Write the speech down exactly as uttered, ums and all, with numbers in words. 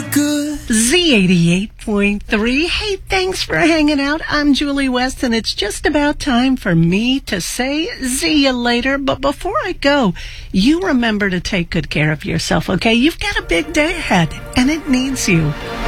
good. Z eighty-eight point three. Hey, thanks for hanging out. I'm Julie West, and it's just about time for me to say see you later. But before I go, you remember to take good care of yourself, okay? You've got a big day ahead, and it needs you.